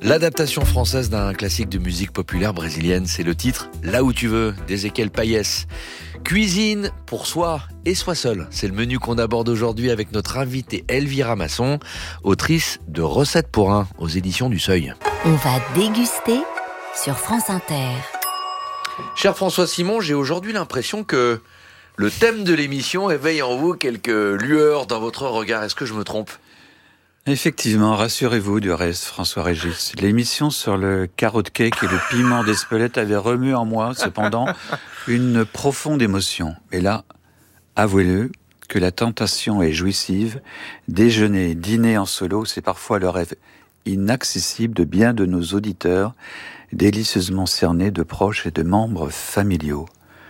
L'adaptation française d'un classique de musique populaire brésilienne, c'est le titre « Là où tu veux » d'Ezequiel Payès. Cuisine pour soi et soi seul, c'est le menu qu'on aborde aujourd'hui avec notre invitée Elvira Masson, autrice de Recettes pour un aux éditions du Seuil. On va déguster sur France Inter. Cher François Simon, j'ai aujourd'hui l'impression que le thème de l'émission éveille en vous quelques lueurs dans votre regard. Est-ce que je me trompe ? Effectivement, rassurez-vous du reste, François-Régis. L'émission sur le carrot cake et le piment d'Espelette avait remué en moi, cependant, une profonde émotion. Et là, avouez-le, que la tentation est jouissive. Déjeuner, dîner en solo, c'est parfois le rêve inaccessible de bien de nos auditeurs, délicieusement cernés de proches et de membres familiaux.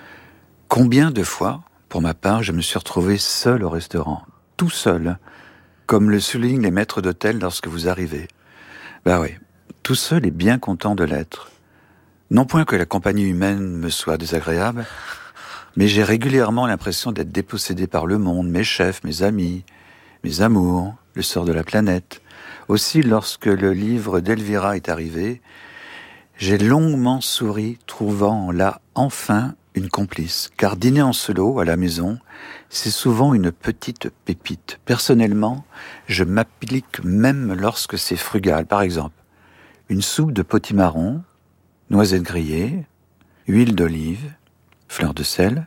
Combien de fois, pour ma part, je me suis retrouvé seul au restaurant, tout seul, comme le soulignent les maîtres d'hôtel lorsque vous arrivez. Ben oui, tout seul et bien content de l'être. Non point que la compagnie humaine me soit désagréable, mais j'ai régulièrement l'impression d'être dépossédé par le monde, mes chefs, mes amis, mes amours, le sort de la planète. Aussi, lorsque le livre d'Elvira est arrivé, j'ai longuement souri, trouvant là enfin une complice. Car dîner en solo, à la maison, c'est souvent une petite pépite. Personnellement, je m'applique même lorsque c'est frugal. Par exemple, une soupe de potimarron, noisettes grillées, huile d'olive, fleur de sel,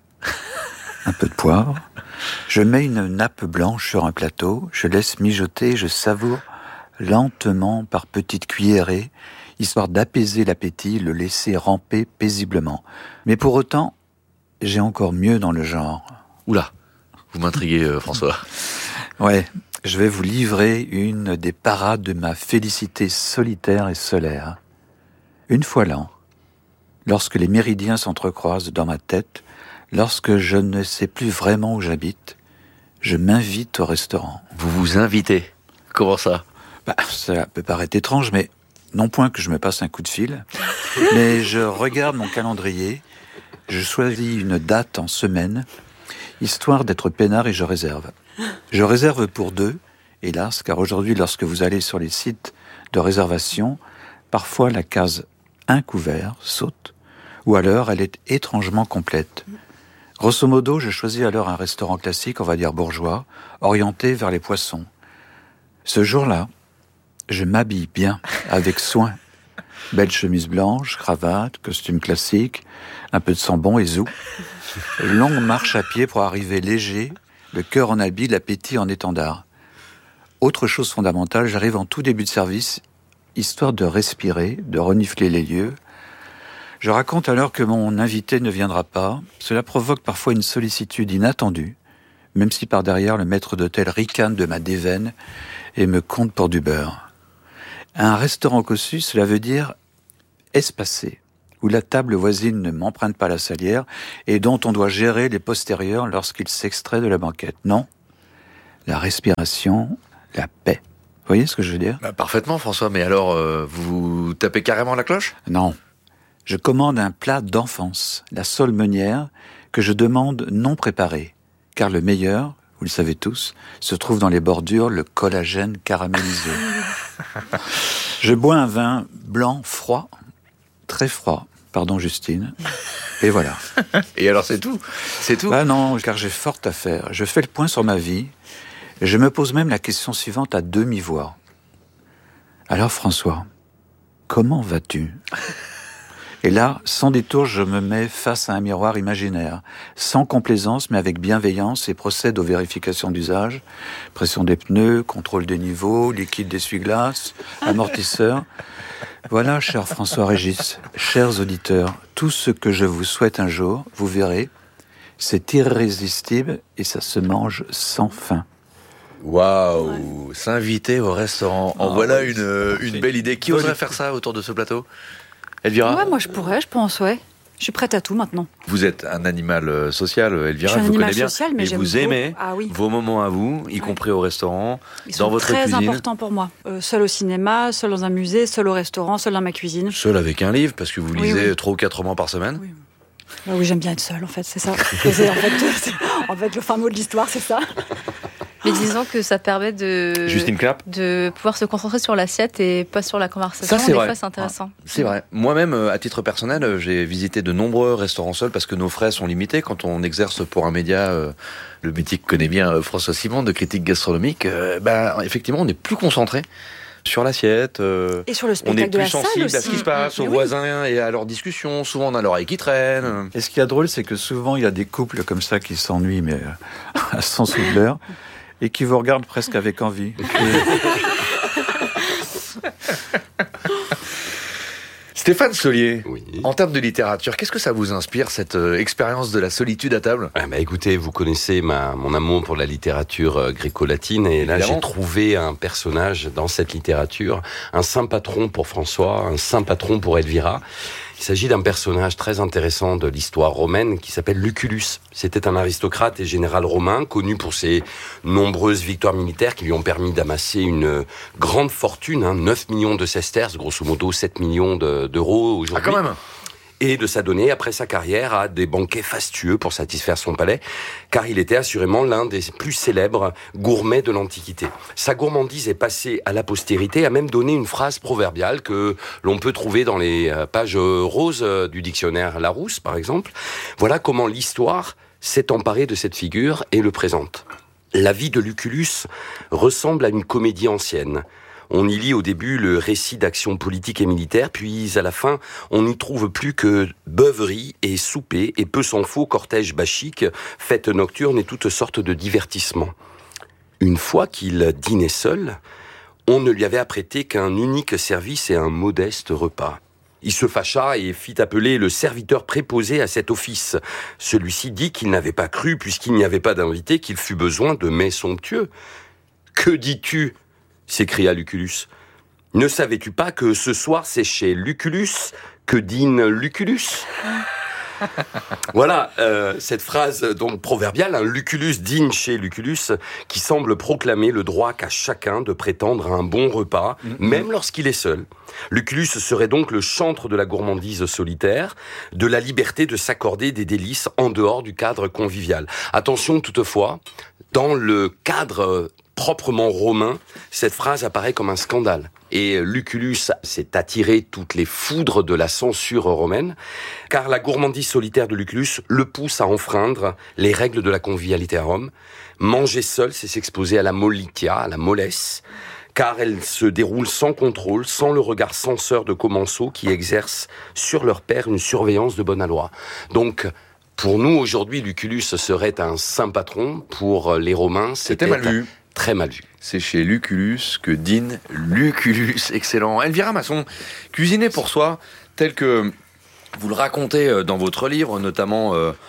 un peu de poivre. Je mets une nappe blanche sur un plateau, je laisse mijoter, je savoure lentement par petites cuillerées, histoire d'apaiser l'appétit, le laisser ramper paisiblement. Mais pour autant, j'ai encore mieux dans le genre. Oula, vous m'intriguez, François. Ouais, je vais vous livrer une des parades de ma félicité solitaire et solaire. Une fois l'an, lorsque les méridiens s'entrecroisent dans ma tête, lorsque je ne sais plus vraiment où j'habite, je m'invite au restaurant. Vous vous invitez ? Comment ça ? Ça peut paraître étrange, mais non point que je me passe un coup de fil, mais je regarde mon calendrier, je choisis une date en semaine, histoire d'être peinard et je réserve. Je réserve pour 2, hélas, car aujourd'hui, lorsque vous allez sur les sites de réservation, parfois la case « un couvert » saute, ou alors elle est étrangement complète. Grosso modo, je choisis alors un restaurant classique, on va dire bourgeois, orienté vers les poissons. Ce jour-là, je m'habille bien, avec soin. Belle chemise blanche, cravate, costume classique, un peu de sambon et zou. Longue marche à pied pour arriver léger, le cœur en habit, l'appétit en étendard. Autre chose fondamentale, j'arrive en tout début de service, histoire de respirer, de renifler les lieux. Je raconte alors que mon invité ne viendra pas. Cela provoque parfois une sollicitude inattendue, même si par derrière le maître d'hôtel ricane de ma déveine et me compte pour du beurre. Un restaurant cossu, cela veut dire espacé, où la table voisine ne m'emprunte pas la salière et dont on doit gérer les postérieurs lorsqu'il s'extrait de la banquette. Non, la respiration, la paix. Vous voyez ce que je veux dire ? Parfaitement, François, mais alors, vous tapez carrément la cloche ? Non, je commande un plat d'enfance, la sole meunière, que je demande non préparé, car le meilleur, vous le savez tous, se trouve dans les bordures, le collagène caramélisé. Je bois un vin blanc froid, très froid, pardon Justine, et voilà. Et alors c'est tout ? C'est tout ? Non, car j'ai fort à faire. Je fais le point sur ma vie, et je me pose même la question suivante à demi-voix. Alors François, comment vas-tu ? Et là, sans détour, je me mets face à un miroir imaginaire, sans complaisance, mais avec bienveillance, et procède aux vérifications d'usage, pression des pneus, contrôle des niveaux, liquide d'essuie-glace, amortisseur. Voilà, cher François-Régis, chers auditeurs, tout ce que je vous souhaite un jour, vous verrez, c'est irrésistible et ça se mange sans fin. Waouh ! S'inviter au restaurant. En voilà une belle idée. Qui oserait faire ça autour de ce plateau ? Elvira ? Ouais, moi je pense, ouais. Je suis prête à tout maintenant. Vous êtes un animal social, Elvira, je vous connais bien. Social, mais vous aimez vos moments à vous, y compris au restaurant, dans votre cuisine. Ils sont très importants pour moi. Seul au cinéma, seul dans un musée, seul au restaurant, seul dans ma cuisine. Seul avec un livre, parce que vous lisez 3 ou 4 romans par semaine. Oui. Oui, j'aime bien être seule, en fait, c'est ça. En fait, le fin mot de l'histoire, c'est ça. Mais disons que ça permet de Justine Clapp. de pouvoir se concentrer sur l'assiette et pas sur la conversation. Ça, c'est Des vrai. fois, c'est intéressant. C'est vrai. Moi-même, à titre personnel, j'ai visité de nombreux restaurants seuls parce que nos frais sont limités. Quand on exerce pour un média, le métier que connaît bien François Simon, de critique gastronomique, effectivement, on est plus concentré sur l'assiette. Et sur le On spectacle est de la plus salle sensible aussi. à ce qui se passe, aux Oui. voisins et à leurs discussions. Souvent, on a l'oreille qui traîne. Et ce qui est drôle, c'est que souvent, il y a des couples comme ça qui s'ennuient, mais à 100 sous de l'heure, et qui vous regardent presque avec envie. Stéphane Solier, Oui. en termes de littérature, qu'est-ce que ça vous inspire, cette expérience de la solitude à table ? Écoutez, vous connaissez mon amour pour la littérature gréco-latine, et là Évidemment. j'ai trouvé un personnage dans cette littérature, un saint patron pour François, un saint patron pour Elvira. Il s'agit d'un personnage très intéressant de l'histoire romaine qui s'appelle Lucullus. C'était un aristocrate et général romain connu pour ses nombreuses victoires militaires qui lui ont permis d'amasser une grande fortune, 9 millions de sesterces, grosso modo 7 millions d'euros aujourd'hui. Ah, quand même. Et de s'adonner, après sa carrière, à des banquets fastueux pour satisfaire son palais, car il était assurément l'un des plus célèbres gourmets de l'Antiquité. Sa gourmandise est passée à la postérité, a même donné une phrase proverbiale que l'on peut trouver dans les pages roses du dictionnaire Larousse, par exemple. Voilà comment l'histoire s'est emparée de cette figure et le présente. La vie de Lucullus ressemble à une comédie ancienne. On y lit au début le récit d'actions politiques et militaires, puis à la fin, on n'y trouve plus que beuveries et soupers, et peu s'en faut cortège bachique, fêtes nocturnes et toutes sortes de divertissements. Une fois qu'il dînait seul, on ne lui avait apprêté qu'un unique service et un modeste repas. Il se fâcha et fit appeler le serviteur préposé à cet office. Celui-ci dit qu'il n'avait pas cru, puisqu'il n'y avait pas d'invité, qu'il fût besoin de mets somptueux. « Que dis-tu » s'écria Lucullus. « Ne savais-tu pas que ce soir c'est chez Lucullus que dîne Lucullus ?» Voilà, cette phrase donc proverbiale, Lucullus dîne chez Lucullus, qui semble proclamer le droit qu'a chacun de prétendre à un bon repas, même lorsqu'il est seul. Lucullus serait donc le chantre de la gourmandise solitaire, de la liberté de s'accorder des délices en dehors du cadre convivial. Attention toutefois, dans le cadre proprement romain, cette phrase apparaît comme un scandale. Et Lucullus s'est attiré toutes les foudres de la censure romaine, car la gourmandise solitaire de Lucullus le pousse à enfreindre les règles de la convivialité à Rome. Manger seul, c'est s'exposer à la mollitia, à la mollesse, car elle se déroule sans contrôle, sans le regard censeur de commensaux qui exercent sur leur père une surveillance de bonne aloi. Donc, pour nous, aujourd'hui, Lucullus serait un saint patron. Pour les Romains, C'était mal vu. Très mal vu. C'est chez Lucullus que dîne Lucullus. Excellent. Elvira Masson, cuisiner pour soi, tel que vous le racontez dans votre livre, notamment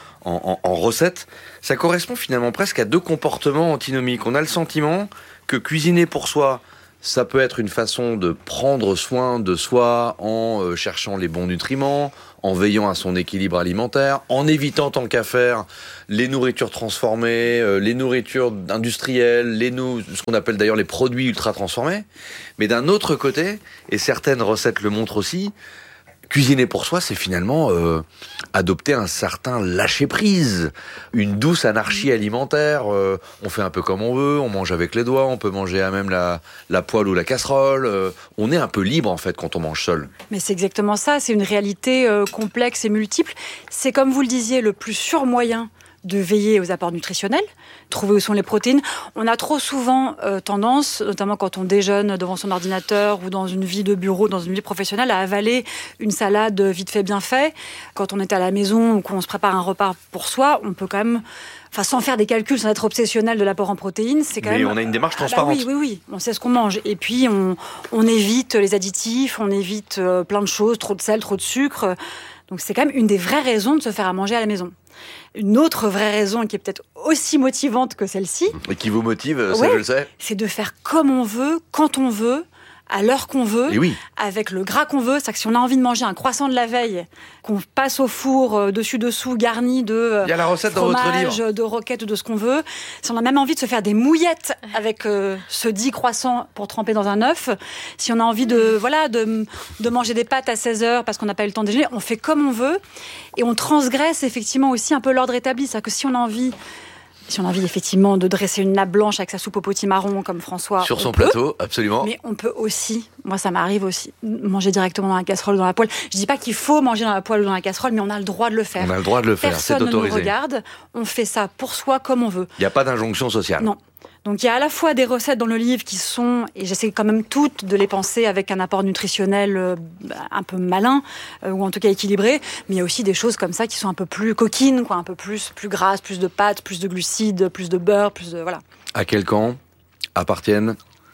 en recettes, ça correspond finalement presque à deux comportements antinomiques. On a le sentiment que cuisiner pour soi, ça peut être une façon de prendre soin de soi en cherchant les bons nutriments, en veillant à son équilibre alimentaire, en évitant tant qu'à faire les nourritures transformées, les nourritures industrielles, ce qu'on appelle d'ailleurs les produits ultra transformés. Mais d'un autre côté, et certaines recettes le montrent aussi, cuisiner pour soi, c'est finalement adopter un certain lâcher-prise, une douce anarchie alimentaire. On fait un peu comme on veut, on mange avec les doigts, on peut manger à même la poêle ou la casserole. On est un peu libre en fait quand on mange seul. Mais c'est exactement ça, c'est une réalité complexe et multiple. C'est comme vous le disiez, le plus sûr moyen de veiller aux apports nutritionnels, trouver où sont les protéines. On a trop souvent tendance, notamment quand on déjeune devant son ordinateur ou dans une vie de bureau, dans une vie professionnelle, à avaler une salade vite fait, bien fait. Quand on est à la maison ou qu'on se prépare un repas pour soi, on peut quand même, sans faire des calculs, sans être obsessionnel de l'apport en protéines, c'est quand Mais même... on a une démarche transparente. Oui, on sait ce qu'on mange. Et puis, on évite les additifs, on évite plein de choses, trop de sel, trop de sucre. Donc, c'est quand même une des vraies raisons de se faire à manger à la maison. Une autre vraie raison qui est peut-être aussi motivante que celle-ci... Et qui vous motive, ça je le sais. C'est de faire comme on veut, quand on veut, à l'heure qu'on veut, Et oui. avec le gras qu'on veut. C'est-à-dire que si on a envie de manger un croissant de la veille, qu'on passe au four dessus-dessous, garni de Il y a la recette dans votre fromage, livre. de roquettes ou de ce qu'on veut. Si on a même envie de se faire des mouillettes avec ce dit croissant pour tremper dans un œuf, si on a envie de manger des pâtes à 16h parce qu'on n'a pas eu le temps de déjeuner, on fait comme on veut. Et on transgresse effectivement aussi un peu l'ordre établi. C'est-à-dire que si on a envie Si on a envie effectivement de dresser une nappe blanche avec sa soupe au potimarron comme François, Sur son on peut. plateau, absolument. Mais on peut aussi, moi ça m'arrive aussi, manger directement dans la casserole ou dans la poêle. Je dis pas qu'il faut manger dans la poêle ou dans la casserole, mais on a le droit de le faire. On a le droit de le faire, c'est Personne ne nous autorisé. regarde, on fait ça pour soi comme on veut. Il n'y a pas d'injonction sociale. Non. Donc il y a à la fois des recettes dans le livre qui sont, et j'essaie quand même toutes de les penser avec un apport nutritionnel un peu malin, ou en tout cas équilibré, mais il y a aussi des choses comme ça qui sont un peu plus coquines, quoi, un peu plus grasses, plus de pâtes, plus de glucides, plus de beurre, plus de... Voilà. À quel camp appartiennent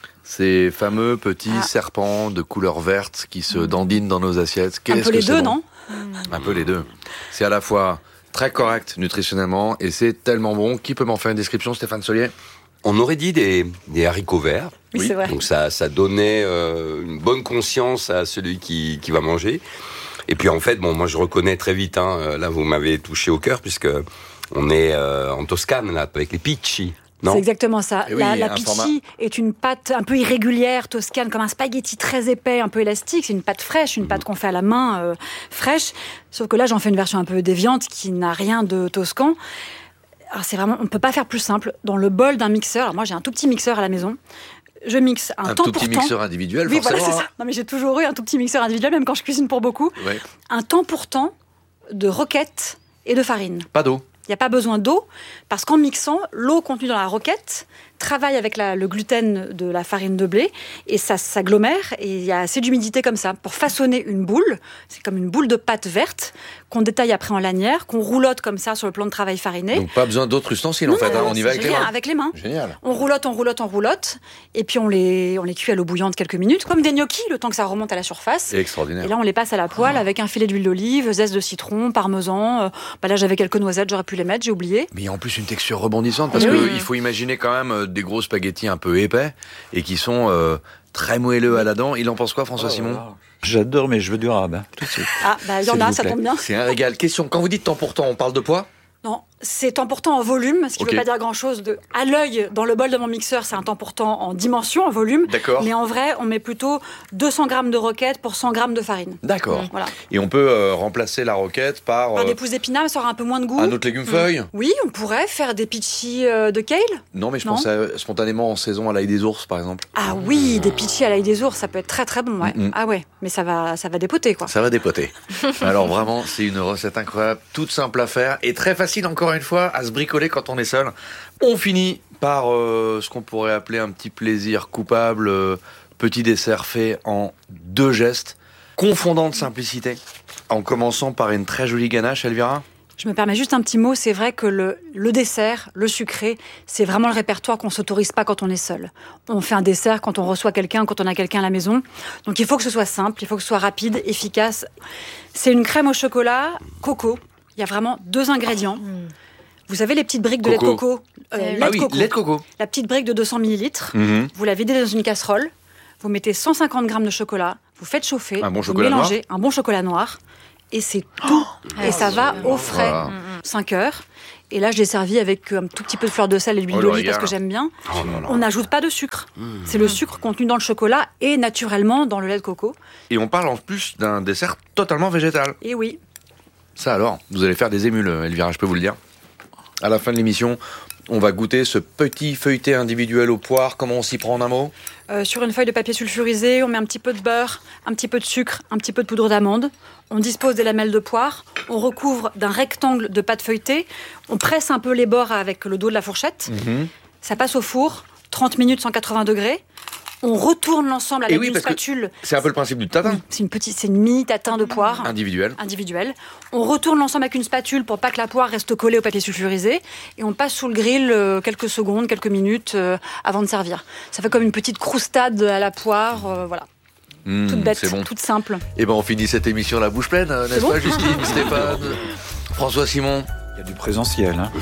ces fameux petits serpents de couleur verte qui se dandinent dans nos assiettes? Un peu les deux, non? Un peu les deux. C'est à la fois très correct nutritionnellement et c'est tellement bon. Qui peut m'en faire une description, Stéphane Solier? On aurait dit des haricots verts. Oui, c'est vrai. Donc ça donnait une bonne conscience à celui qui va manger. Et puis en fait, bon, moi je reconnais très vite, là vous m'avez touché au cœur, puisque on est en Toscane, là, avec les picci. Non. C'est exactement ça. Et oui, La un picci format. est une pâte un peu irrégulière, toscane, comme un spaghetti très épais, un peu élastique. C'est une pâte fraîche, une pâte qu'on fait à la main, fraîche. Sauf que là, j'en fais une version un peu déviante qui n'a rien de toscan. Alors c'est vraiment, on ne peut pas faire plus simple. Dans le bol d'un mixeur, alors moi j'ai un tout petit mixeur à la maison, je mixe Un temps tout pour petit temps. mixeur individuel, Oui, forcément. voilà, c'est ça. Non, mais j'ai toujours eu un tout petit mixeur individuel, même quand je cuisine pour beaucoup. Ouais. Un temps pour temps de roquette et de farine. Pas d'eau. Il n'y a pas besoin d'eau, parce qu'en mixant, l'eau contenue dans la roquette travaille avec le gluten de la farine de blé, et ça s'agglomère, et il y a assez d'humidité comme ça, pour façonner une boule. C'est comme une boule de pâte verte, qu'on détaille après en lanière, qu'on roulotte comme ça sur le plan de travail fariné. Donc pas besoin d'autres ustensiles en fait, on y va avec les rien, mains. avec les mains. Génial. On roulotte, et puis on les cuit à l'eau bouillante quelques minutes, comme des gnocchis, le temps que ça remonte à la surface. C'est extraordinaire. Et là, on les passe à la poêle avec un filet d'huile d'olive, zeste de citron, parmesan. Là, j'avais quelques noisettes, j'aurais pu les mettre, j'ai oublié. Mais il y a en plus une texture rebondissante, parce Eh oui. qu'il faut imaginer quand même des gros spaghettis un peu épais, et qui sont très moelleux à la dent. Il en pense quoi, François Simon? J'adore mes cheveux du rabbin, tout de suite. Il y en S'il a, vous ça plaît. tombe bien. C'est un régal. Question, quand vous dites temps pour temps, on parle de poids? Non, c'est temps pour temps en volume, ce qui ne Ok. veut pas dire grand-chose. À l'œil, dans le bol de mon mixeur, c'est un temps pour temps en dimension, en volume. D'accord. Mais en vrai, on met plutôt 200 grammes de roquette pour 100 grammes de farine. D'accord. Voilà. Et on peut remplacer la roquette par Par des pousses d'épinards, ça aura un peu moins de goût. un autre légume feuille? Oui, on pourrait faire des pitchis de kale. Non, mais je Non. pensais spontanément en saison à l'ail des ours, par exemple. Ah oui, des pitchis à l'ail des ours, ça peut être très très bon. Ouais. Mm-mm. Ah ouais, mais ça va dépoter quoi. Ça va dépoter. Alors vraiment, c'est une recette incroyable, toute simple à faire et très facile encore une fois à se bricoler quand on est seul. On finit par ce qu'on pourrait appeler un petit plaisir coupable, petit dessert fait en 2 gestes, confondant de simplicité, en commençant par une très jolie ganache, Elvira. Je me permets juste un petit mot, c'est vrai que le dessert, le sucré, c'est vraiment le répertoire qu'on s'autorise pas quand on est seul. On fait un dessert quand on reçoit quelqu'un, quand on a quelqu'un à la maison. Donc il faut que ce soit simple, il faut que ce soit rapide, efficace. C'est une crème au chocolat, coco. Il y a vraiment 2 ingrédients. Vous savez les petites briques de lait de Coco. coco, Ah lait de coco. lait de coco. La petite brique de 200 millilitres. Mhm. Vous la videz dans une casserole. Vous mettez 150 grammes de chocolat. Vous faites chauffer. Un bon vous chocolat mélangez un bon chocolat noir. Et c'est tout. Et ça va au frais. Voilà. 5 heures. Et là, je l'ai servi avec un tout petit peu de fleur de sel et d'huile Oh, le d'olive parce régal. que j'aime bien. Oh là là. On n'ajoute pas de sucre. C'est le sucre contenu dans le chocolat et naturellement dans le lait de coco. Et on parle en plus d'un dessert totalement végétal. Et oui, Ça alors, vous allez faire des émules, Elvira, je peux vous le dire. À la fin de l'émission, on va goûter ce petit feuilleté individuel aux poires. Comment on s'y prend en un mot? sur une feuille de papier sulfurisé, on met un petit peu de beurre, un petit peu de sucre, un petit peu de poudre d'amande. On dispose des lamelles de poire. On recouvre d'un rectangle de pâte feuilletée. On presse un peu les bords avec le dos de la fourchette. Ça passe au four, 30 minutes, 180 degrés. On retourne l'ensemble avec oui, une parce que spatule. C'est un peu le principe du tatin C'est une mini tatin de poire. individuel. Individuelle. On retourne l'ensemble avec une spatule pour pas que la poire reste collée au papier sulfurisé et on passe sous le grill quelques secondes, quelques minutes avant de servir. Ça fait comme une petite croustade à la poire, voilà. Toute bête, c'est bon. toute simple. Et ben on finit cette émission la bouche pleine, n'est-ce bon pas Justine, Stéphane, François Simon? Il y a du présentiel, hein.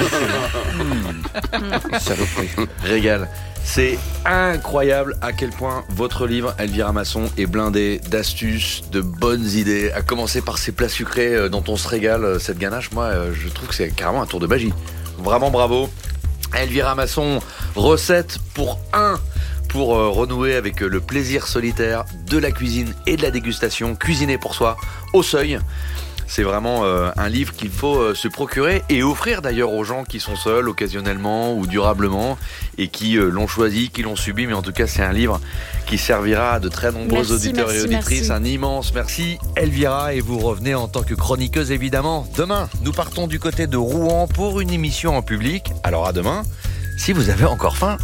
Saloperie. Régal. C'est incroyable à quel point votre livre, Elvira Masson, est blindé d'astuces, de bonnes idées. À commencer par ces plats sucrés dont on se régale, cette ganache. Moi, je trouve que c'est carrément un tour de magie. Vraiment bravo. Elvira Masson, recette pour renouer avec le plaisir solitaire de la cuisine et de la dégustation. Cuisiner pour soi, au seuil. C'est vraiment un livre qu'il faut se procurer et offrir d'ailleurs aux gens qui sont seuls, occasionnellement ou durablement, et qui l'ont choisi, qui l'ont subi. Mais en tout cas, c'est un livre qui servira à de très nombreux auditeurs et auditrices. Un immense merci, Elvira. Et vous revenez en tant que chroniqueuse, évidemment. Demain, nous partons du côté de Rouen pour une émission en public. Alors à demain, si vous avez encore faim.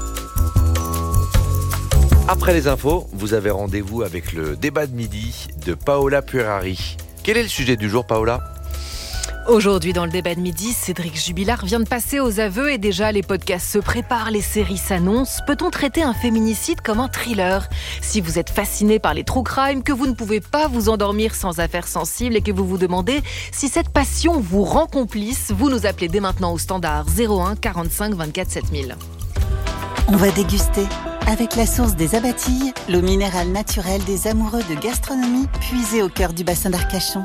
Après les infos, vous avez rendez-vous avec le débat de midi de Paola Purari. Quel est le sujet du jour, Paola ? Aujourd'hui, dans le débat de midi, Cédric Jubilard vient de passer aux aveux et déjà les podcasts se préparent, les séries s'annoncent. Peut-on traiter un féminicide comme un thriller ? Si vous êtes fasciné par les true crime, que vous ne pouvez pas vous endormir sans affaires sensibles et que vous vous demandez si cette passion vous rend complice, vous nous appelez dès maintenant au standard 01 45 24 7000. On va déguster avec la source des Abatilles, l'eau minérale naturelle des amoureux de gastronomie puisée au cœur du bassin d'Arcachon.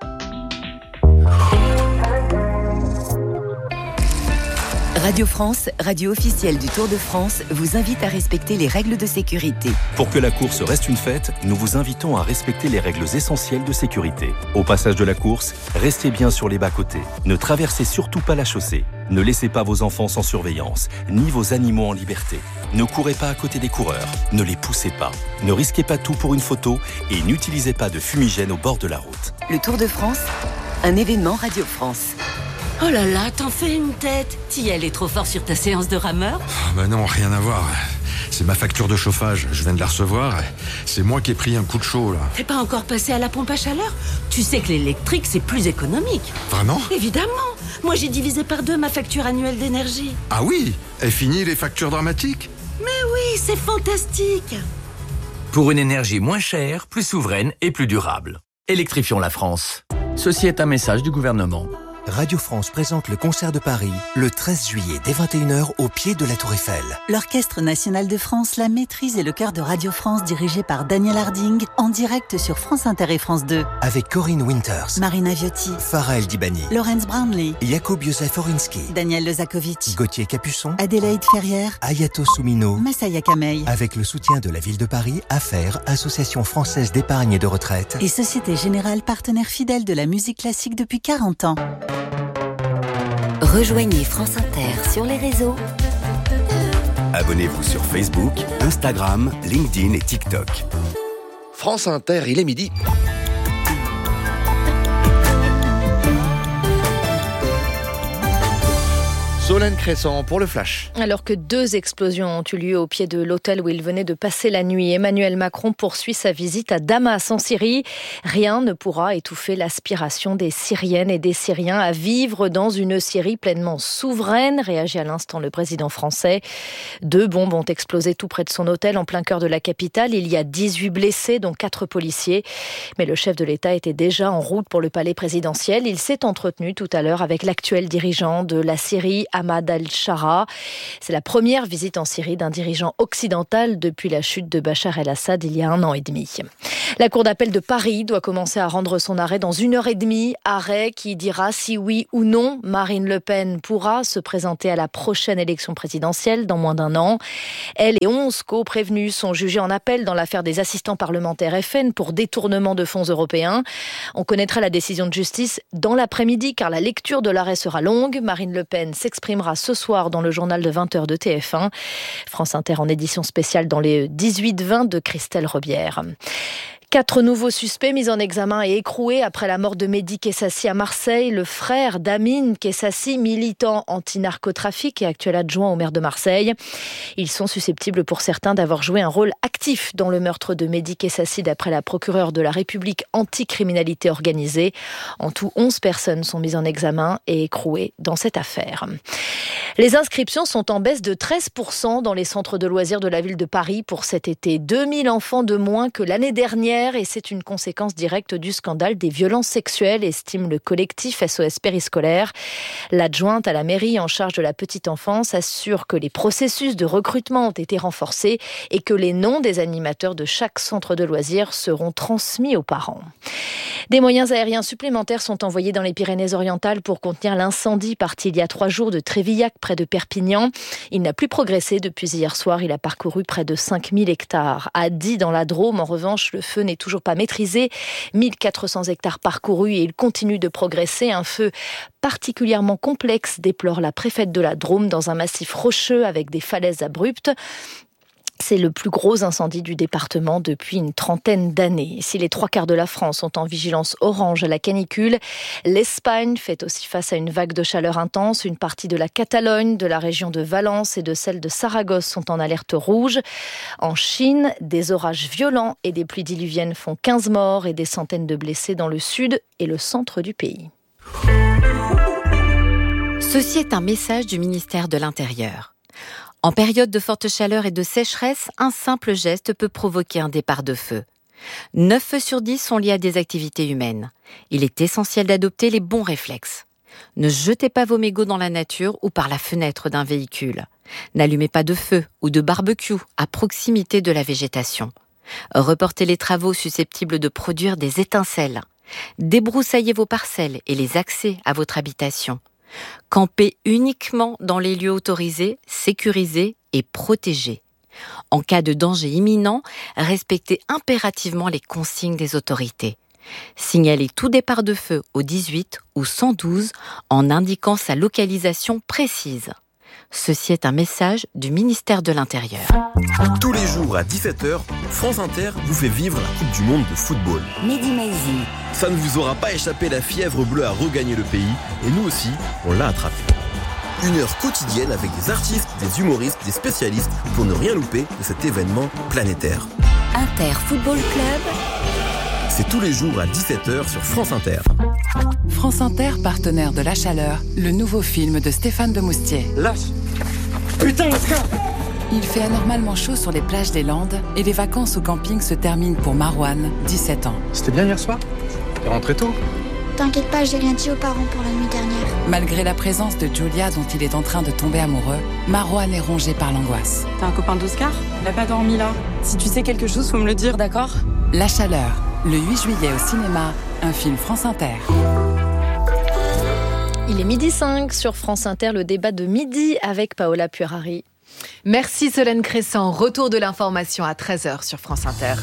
Radio France, radio officielle du Tour de France, vous invite à respecter les règles de sécurité. Pour que la course reste une fête, nous vous invitons à respecter les règles essentielles de sécurité. Au passage de la course, restez bien sur les bas-côtés. Ne traversez surtout pas la chaussée. Ne laissez pas vos enfants sans surveillance, ni vos animaux en liberté. Ne courez pas à côté des coureurs. Ne les poussez pas. Ne risquez pas tout pour une photo et n'utilisez pas de fumigène au bord de la route. Le Tour de France, un événement Radio France. Oh là là, t'en fais une tête. T'y allais trop fort sur ta séance de rameur ? Bah non, rien à voir. C'est ma facture de chauffage, je viens de la recevoir. C'est moi qui ai pris un coup de chaud, là. T'es pas encore passé à la pompe à chaleur ? Tu sais que l'électrique, c'est plus économique. Vraiment ? Évidemment. Moi, j'ai divisé par 2 ma facture annuelle d'énergie. Ah oui ? Et fini les factures dramatiques ? Mais oui, c'est fantastique. Pour une énergie moins chère, plus souveraine et plus durable. Électrifions la France. Ceci est un message du gouvernement. Radio France présente le concert de Paris le 13 juillet dès 21h au pied de la Tour Eiffel. L'Orchestre National de France, la maîtrise et le chœur de Radio France dirigé par Daniel Harding en direct sur France Inter et France 2. Avec Corinne Winters, Marina Viotti, Farah El Dibani, Laurence Brownlee, Jakub Józef Orinski, Daniel Lezakovic, Gauthier Capuçon, Adélaïde Ferrière, Ayato Soumino, Massaya Kamei. Avec le soutien de la ville de Paris, AFER, Association française d'épargne et de retraite, et Société Générale, partenaire fidèle de la musique classique depuis 40 ans. Rejoignez France Inter sur les réseaux. Abonnez-vous sur Facebook, Instagram, LinkedIn et TikTok. France Inter, il est midi. Solène Crescent pour le Flash. Alors que 2 explosions ont eu lieu au pied de l'hôtel où il venait de passer la nuit, Emmanuel Macron poursuit sa visite à Damas en Syrie. Rien ne pourra étouffer l'aspiration des Syriennes et des Syriens à vivre dans une Syrie pleinement souveraine, réagit à l'instant le président français. 2 bombes ont explosé tout près de son hôtel en plein cœur de la capitale. Il y a 18 blessés, dont 4 policiers. Mais le chef de l'État était déjà en route pour le palais présidentiel. Il s'est entretenu tout à l'heure avec l'actuel dirigeant de la Syrie, Ahmad al-Shara. C'est la première visite en Syrie d'un dirigeant occidental depuis la chute de Bachar el-Assad il y a 1 an et demi. La Cour d'appel de Paris doit commencer à rendre son arrêt dans 1h30, arrêt qui dira si oui ou non Marine Le Pen pourra se présenter à la prochaine élection présidentielle dans moins d'1 an. Elle et 11 co-prévenus sont jugés en appel dans l'affaire des assistants parlementaires FN pour détournement de fonds européens. On connaîtra la décision de justice dans l'après-midi car la lecture de l'arrêt sera longue. Marine Le Pen s'exprimera ce soir dans le journal de 20h de TF1. France Inter en édition spéciale dans les 18-20 de Christelle Rebière. 4 nouveaux suspects mis en examen et écroués après la mort de Mehdi Kessassi à Marseille. Le frère d'Amine Kessassi, militant anti-narcotrafic et actuel adjoint au maire de Marseille. Ils sont susceptibles pour certains d'avoir joué un rôle actif dans le meurtre de Mehdi Kessassi d'après la procureure de la République anti-criminalité organisée. En tout, 11 personnes sont mises en examen et écrouées dans cette affaire. Les inscriptions sont en baisse de 13% dans les centres de loisirs de la ville de Paris pour cet été. 2000 enfants de moins que l'année dernière et c'est une conséquence directe du scandale des violences sexuelles, estime le collectif SOS Périscolaire. L'adjointe à la mairie en charge de la petite enfance assure que les processus de recrutement ont été renforcés et que les noms des animateurs de chaque centre de loisirs seront transmis aux parents. Des moyens aériens supplémentaires sont envoyés dans les Pyrénées-Orientales pour contenir l'incendie parti il y a 3 jours de Trévillac près de Perpignan. Il n'a plus progressé depuis hier soir. Il a parcouru près de 5000 hectares. À Die, dans la Drôme, en revanche, le feu n'est toujours pas maîtrisé. 1400 hectares parcourus et il continue de progresser. Un feu particulièrement complexe, déplore la préfète de la Drôme, dans un massif rocheux avec des falaises abruptes. C'est le plus gros incendie du département depuis une trentaine d'années. Si les 3/4 de la France sont en vigilance orange à la canicule, l'Espagne fait aussi face à une vague de chaleur intense. Une partie de la Catalogne, de la région de Valence et de celle de Saragosse sont en alerte rouge. En Chine, des orages violents et des pluies diluviennes font 15 morts et des centaines de blessés dans le sud et le centre du pays. Ceci est un message du ministère de l'Intérieur. En période de forte chaleur et de sécheresse, un simple geste peut provoquer un départ de feu. 9 feux sur 10 sont liés à des activités humaines. Il est essentiel d'adopter les bons réflexes. Ne jetez pas vos mégots dans la nature ou par la fenêtre d'un véhicule. N'allumez pas de feu ou de barbecue à proximité de la végétation. Reportez les travaux susceptibles de produire des étincelles. Débroussaillez vos parcelles et les accès à votre habitation. Campez uniquement dans les lieux autorisés, sécurisés et protégés. En cas de danger imminent, respectez impérativement les consignes des autorités. Signalez tout départ de feu au 18 ou 112 en indiquant sa localisation précise. Ceci est un message du ministère de l'Intérieur. Tous les jours à 17h, France Inter vous fait vivre la Coupe du Monde de football. Midi Maizy. Ça ne vous aura pas échappé, la fièvre bleue a regagné le pays et nous aussi, on l'a attrapé. 1 heure quotidienne avec des artistes, des humoristes, des spécialistes pour ne rien louper de cet événement planétaire. Inter Football Club. C'est tous les jours à 17h sur France Inter. France Inter, partenaire de La Chaleur, le nouveau film de Stéphane Demoustier. Lâche. Putain, Oscar. Il fait anormalement chaud sur les plages des Landes et les vacances au camping se terminent pour Marouane, 17 ans. C'était bien hier soir? T'es rentré tôt? T'inquiète pas, j'ai rien dit aux parents pour la nuit dernière. Malgré la présence de Julia dont il est en train de tomber amoureux, Marouane est rongé par l'angoisse. T'es un copain d'Oscar? Il a pas dormi là. Si tu sais quelque chose, faut me le dire, d'accord? La Chaleur, le 8 juillet au cinéma, un film France Inter. Il est 12h05 sur France Inter, le débat de midi avec Paola Puerari. Merci Solène Crescent. Retour de l'information à 13h sur France Inter.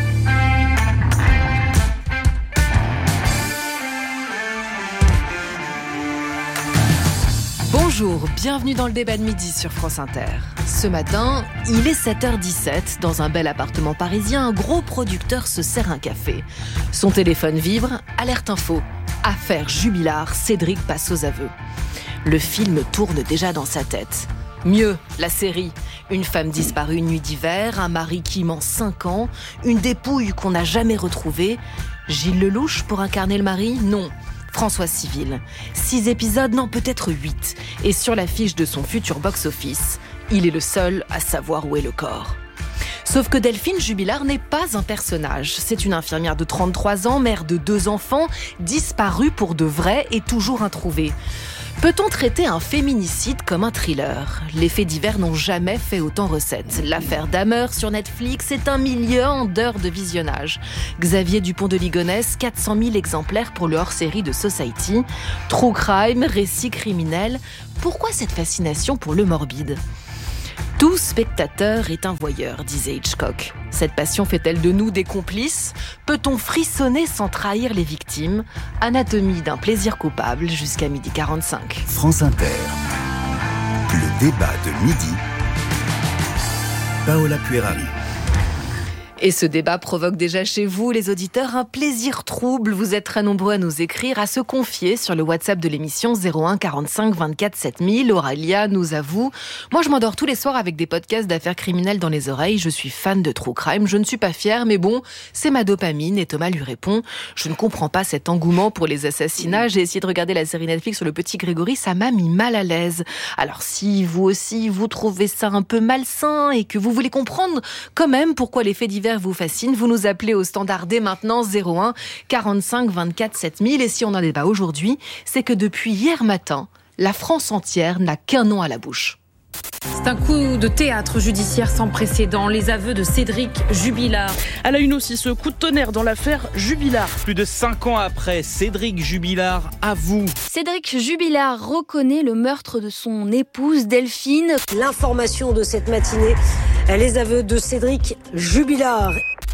Bonjour, bienvenue dans le débat de midi sur France Inter. Ce matin, il est 7h17. Dans un bel appartement parisien, un gros producteur se sert un café. Son téléphone vibre, alerte info. Affaire Jubilard, Cédric passe aux aveux. Le film tourne déjà dans sa tête. Mieux, la série. Une femme disparue une nuit d'hiver, un mari qui ment 5 ans, une dépouille qu'on n'a jamais retrouvée. Gilles Lelouch pour incarner le mari? Non. François Civil. 6 épisodes, non, peut-être 8. Et sur l'affiche de son futur box-office, il est le seul à savoir où est le corps. Sauf que Delphine Jubilard n'est pas un personnage. C'est une infirmière de 33 ans, mère de 2 enfants, disparue pour de vrai et toujours introuvée. Peut-on traiter un féminicide comme un thriller? Les faits divers n'ont jamais fait autant recette. L'affaire Dahmer sur Netflix est 1 million d'heures de visionnage. Xavier Dupont de Ligonnès, 400 000 exemplaires pour le hors-série de Society. True crime, récit criminel. Pourquoi cette fascination pour le morbide? Tout spectateur est un voyeur, disait Hitchcock. Cette passion fait-elle de nous des complices? Peut-on frissonner sans trahir les victimes? Anatomie d'un plaisir coupable jusqu'à 12h45. France Inter. Le débat de midi. Paola Puerari. Et ce débat provoque déjà chez vous, les auditeurs, un plaisir trouble. Vous êtes très nombreux à nous écrire, à se confier sur le WhatsApp de l'émission 01 45 24 7000. Aurélia nous avoue: moi je m'endors tous les soirs avec des podcasts d'affaires criminelles dans les oreilles. Je suis fan de true crime. Je ne suis pas fière, mais bon, c'est ma dopamine. Et Thomas lui répond: je ne comprends pas cet engouement pour les assassinats. J'ai essayé de regarder la série Netflix sur le petit Grégory. Ça m'a mis mal à l'aise. Alors si vous aussi, vous trouvez ça un peu malsain et que vous voulez comprendre quand même pourquoi les faits divers vous fascine, vous nous appelez au standard dès maintenant 01 45 24 7000. Et si on en débat aujourd'hui, c'est que depuis hier matin, la France entière n'a qu'un nom à la bouche. C'est un coup de théâtre judiciaire sans précédent. Les aveux de Cédric Jubilard. À la une aussi, ce coup de tonnerre dans l'affaire Jubilard. Plus de 5 ans après, Cédric Jubilard avoue. Cédric Jubilard reconnaît le meurtre de son épouse Delphine. L'information de cette matinée, les aveux de Cédric Jubilard.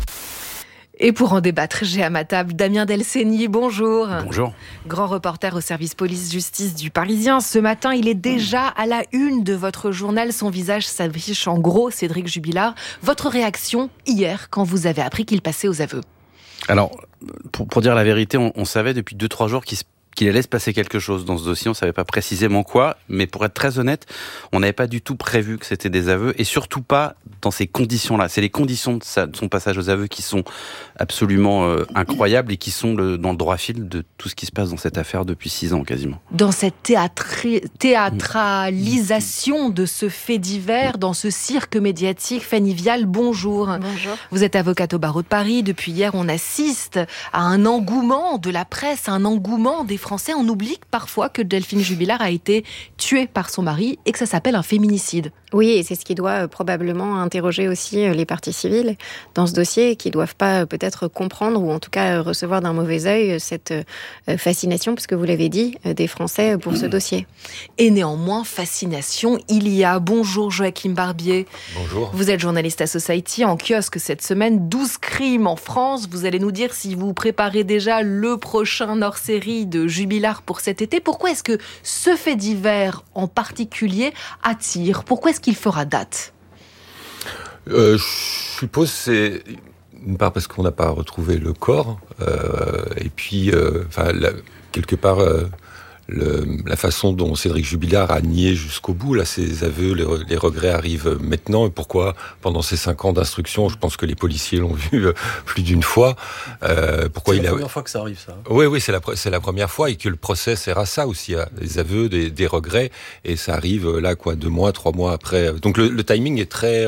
Et pour en débattre, j'ai à ma table Damien Delceni, bonjour. Bonjour. Grand reporter au service police-justice du Parisien. Ce matin, il est déjà à la une de votre journal. Son visage s'affiche en gros, Cédric Jubilard. Votre réaction hier, quand vous avez appris qu'il passait aux aveux? Alors, pour dire la vérité, on savait depuis 2-3 jours qu'il allait se passer quelque chose dans ce dossier. On ne savait pas précisément quoi, mais pour être très honnête, on n'avait pas du tout prévu que c'était des aveux, et surtout pas dans ces conditions-là. C'est les conditions de son passage aux aveux qui sont absolument incroyables et qui sont dans le droit fil de tout ce qui se passe dans cette affaire depuis 6 ans quasiment. Dans cette théâtralisation de ce fait divers, dans ce cirque médiatique, Fanny Vial, bonjour. Bonjour. Vous êtes avocate au barreau de Paris. Depuis hier, on assiste à un engouement de la presse, un engouement des Français. On oublie parfois que Delphine Jubilard a été tuée par son mari et que ça s'appelle un féminicide. Oui, et c'est ce qui doit probablement interroger aussi les parties civiles dans ce dossier, qui ne doivent pas peut-être comprendre, ou en tout cas recevoir d'un mauvais œil cette fascination, puisque vous l'avez dit, des Français pour ce dossier. Et néanmoins, fascination, il y a. Bonjour Joachim Barbier. Bonjour. Vous êtes journaliste à Society, en kiosque cette semaine, 12 crimes en France. Vous allez nous dire si vous préparez déjà le prochain hors-série de Jubilard pour cet été. Pourquoi est-ce que ce fait divers en particulier attire? Pourquoi est-ce qu'il fera date? Je suppose c'est d'une part parce qu'on n'a pas retrouvé le corps, et puis quelque part la façon dont Cédric Jubilard a nié jusqu'au bout, là, ses aveux, les regrets arrivent maintenant. Et pourquoi, pendant ces 5 ans d'instruction, je pense que les policiers l'ont vu plus d'une fois. Pourquoi c'est la première fois que ça arrive, ça. Oui, c'est la première fois, et que le procès sert à ça aussi, à des aveux, des regrets, et ça arrive là, 2 mois, 3 mois après. Donc le timing est très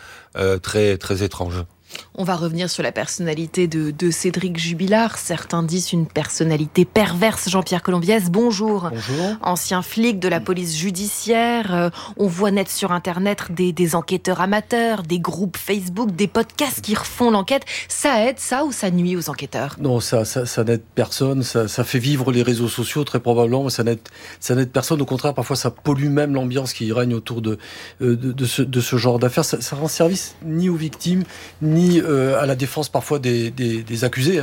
étrange. On va revenir sur la personnalité de Cédric Jubilard. Certains disent une personnalité perverse. Jean-Pierre Colombiès, bonjour. Bonjour. Ancien flic de la police judiciaire. On voit naître sur Internet des enquêteurs amateurs, des groupes Facebook, des podcasts qui refont l'enquête. Ça aide, ça, ou ça nuit aux enquêteurs? Non, ça n'aide personne. Ça fait vivre les réseaux sociaux, très probablement. Ça n'aide personne. Au contraire, parfois, ça pollue même l'ambiance qui règne autour de ce genre d'affaires. Ça rend service ni aux victimes, ni à la défense parfois des accusés.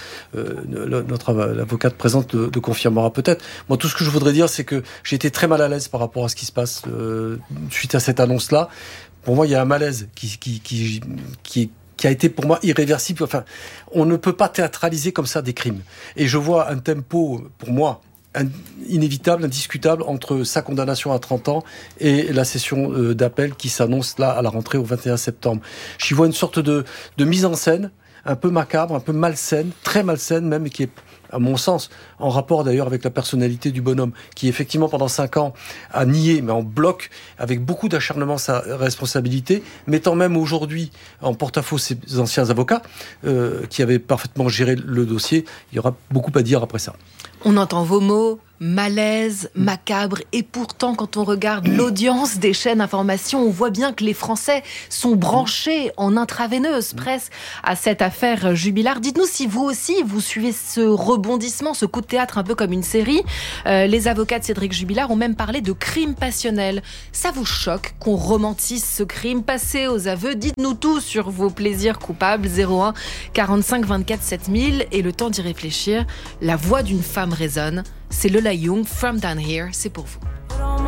L'avocate présente le confirmera peut-être. Moi, tout ce que je voudrais dire, c'est que j'ai été très mal à l'aise par rapport à ce qui se passe suite à cette annonce-là. Pour moi, il y a un malaise qui a été pour moi irréversible. Enfin, on ne peut pas théâtraliser comme ça des crimes. Et je vois un tempo, pour moi, inévitable, indiscutable, entre sa condamnation à 30 ans et la session d'appel qui s'annonce là à la rentrée au 21 septembre. J'y vois une sorte de mise en scène un peu macabre, un peu malsaine, très malsaine même, qui est, à mon sens, en rapport d'ailleurs avec la personnalité du bonhomme, qui effectivement pendant 5 ans a nié, mais en bloc, avec beaucoup d'acharnement, sa responsabilité, mettant même aujourd'hui en porte-à-faux ses anciens avocats, qui avaient parfaitement géré le dossier. Il y aura beaucoup à dire après ça. On entend vos mots, malaise, macabre, et pourtant quand on regarde l'audience des chaînes d'information, on voit bien que les Français sont branchés en intraveineuse presque à cette affaire Jubilard. Dites-nous si vous aussi vous suivez ce rebondissement, ce coup de théâtre un peu comme une série. Les avocats de Cédric Jubilard ont même parlé de crime passionnel. Ça vous choque qu'on romantise ce crime passé aux aveux? Dites-nous tout sur vos plaisirs coupables. 01 45 24 7000, et le temps d'y réfléchir. La voix d'une femme résonne. C'est Lola Young, From Down Here, c'est pour vous.